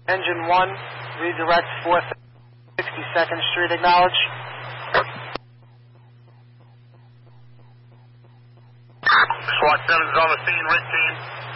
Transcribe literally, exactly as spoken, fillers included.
Engine one, redirect four sixty-second Street, acknowledge. SWAT seven's on the scene, Rick team.